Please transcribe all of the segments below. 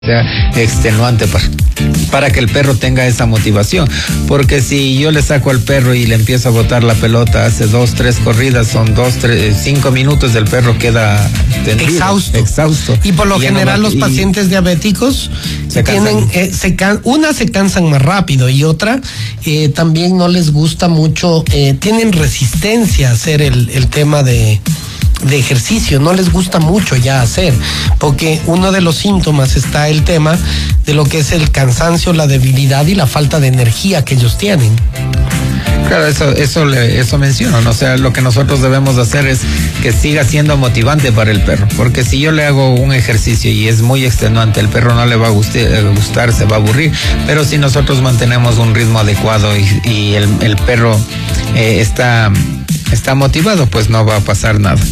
sea extenuante para que el perro tenga esa motivación, porque si yo le saco al perro y le empiezo a botar la pelota, hace 2, 3 corridas, son 2, 3, 5 minutos, el perro queda tendido, exhausto. Y por lo general los pacientes diabéticos tienen, se cansan más rápido, y otra, también no les gusta mucho, tienen resistencia a hacer el tema de ejercicio, no les gusta mucho ya hacer, porque uno de los síntomas está el tema de lo que es el cansancio, la debilidad y la falta de energía que ellos tienen. Claro, eso menciono, ¿no? O sea, lo que nosotros debemos hacer es que siga siendo motivante para el perro, porque si yo le hago un ejercicio y es muy extenuante, el perro no le va a gustar, se va a aburrir, pero si nosotros mantenemos un ritmo adecuado y el perro está motivado, pues no va a pasar nada.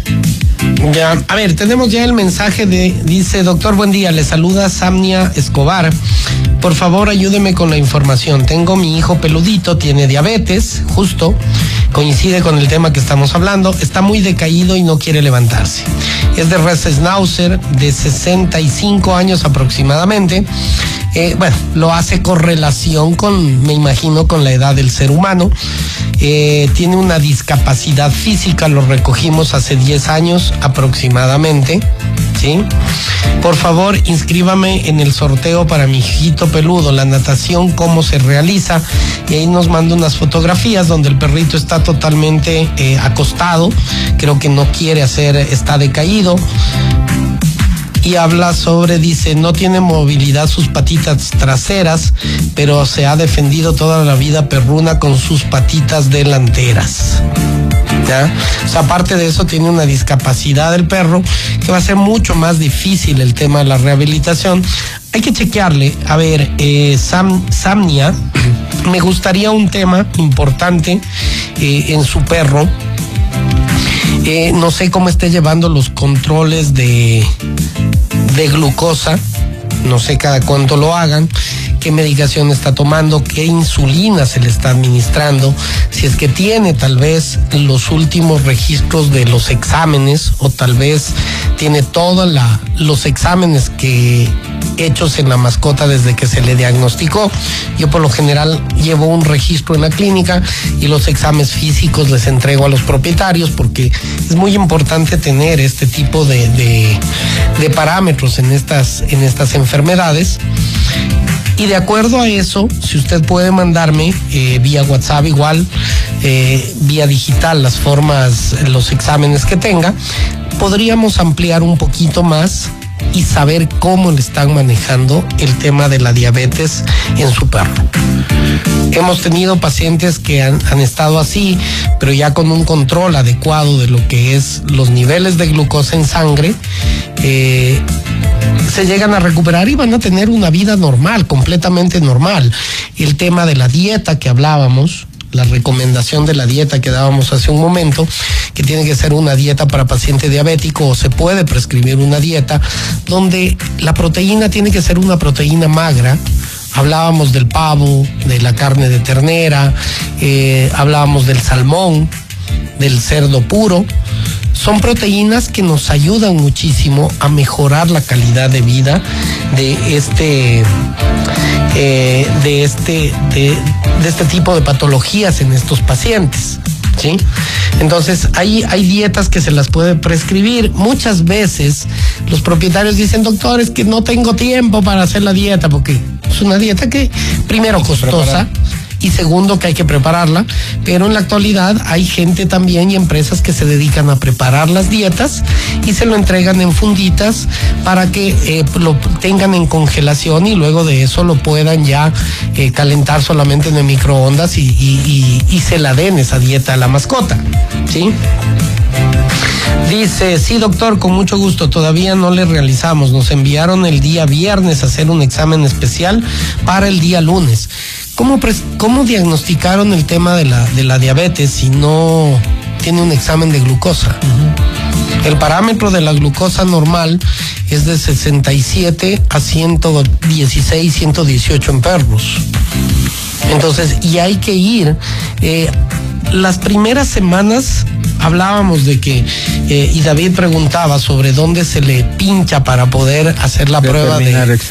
Ya, a ver, tenemos ya el mensaje dice: doctor, buen día, le saluda Samnia Escobar. Por favor, ayúdeme con la información. Tengo mi hijo peludito, tiene diabetes, justo, coincide con el tema que estamos hablando, está muy decaído y no quiere levantarse. Es de raza Schnauzer, de 65 años aproximadamente. Bueno, lo hace correlación me imagino, con la edad del ser humano. Tiene una discapacidad física, lo recogimos hace 10 años aproximadamente, ¿sí? Por favor, inscríbame en el sorteo para mi hijito peludo, la natación, cómo se realiza. Y ahí nos manda unas fotografías donde el perrito está totalmente acostado, creo que no quiere hacer, está decaído. Y habla sobre, dice, no tiene movilidad sus patitas traseras, pero se ha defendido toda la vida perruna con sus patitas delanteras. ¿Ya? O sea, aparte de eso, tiene una discapacidad del perro que va a ser mucho más difícil el tema de la rehabilitación. Hay que chequearle. A ver, Samnia, me gustaría un tema importante en su perro. No sé cómo esté llevando los controles de glucosa, no sé cada cuánto lo hagan, qué medicación está tomando, qué insulina se le está administrando, si es que tiene tal vez los últimos registros de los exámenes, o tal vez tiene todos los exámenes hechos en la mascota desde que se le diagnosticó. Yo por lo general llevo un registro en la clínica y los exámenes físicos les entrego a los propietarios, porque es muy importante tener este tipo de parámetros en estas enfermedades. Y de acuerdo a eso, si usted puede mandarme vía WhatsApp, igual vía digital, las formas, los exámenes que tenga, podríamos ampliar un poquito más y saber cómo le están manejando el tema de la diabetes en su perro. Hemos tenido pacientes que han estado así, pero ya con un control adecuado de lo que es los niveles de glucosa en sangre, se llegan a recuperar y van a tener una vida normal, completamente normal. El tema de la dieta que hablábamos, la recomendación de la dieta que dábamos hace un momento, que tiene que ser una dieta para paciente diabético, o se puede prescribir una dieta donde la proteína tiene que ser una proteína magra. Hablábamos del pavo, de la carne de ternera, hablábamos del salmón, del cerdo puro. Son proteínas que nos ayudan muchísimo a mejorar la calidad de vida de este tipo de patologías en estos pacientes, ¿sí? Entonces hay dietas que se las puede prescribir. Muchas veces los propietarios dicen: doctor, es que no tengo tiempo para hacer la dieta, porque es una dieta que, primero, costosa, y segundo, que hay que prepararla. Pero en la actualidad hay gente también y empresas que se dedican a preparar las dietas y se lo entregan en funditas para que lo tengan en congelación, y luego de eso lo puedan ya calentar solamente en el microondas y se la den esa dieta a la mascota, ¿sí? Dice: sí, doctor, con mucho gusto, todavía no le realizamos, nos enviaron el día viernes a hacer un examen especial para el día lunes. ¿Cómo diagnosticaron el tema de la diabetes si no tiene un examen de glucosa? Uh-huh. El parámetro de la glucosa normal es de 67 a 116, 118 en perros. Entonces, y hay que ir, las primeras semanas hablábamos de que, y David preguntaba sobre dónde se le pincha para poder hacer la prueba de